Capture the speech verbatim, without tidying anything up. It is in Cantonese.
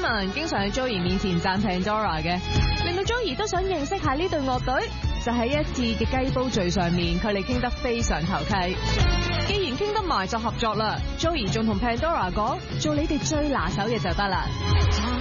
Simon 經常喺 Joey 面前讚 Pandora 嘅，令到 Joey 都想認識下呢隊樂隊。就喺一次嘅雞煲聚上面，佢哋傾得非常投契。既然傾得埋就合作啦，Joey 仲同 Pandora 講，做你哋最拿手嘅就得啦。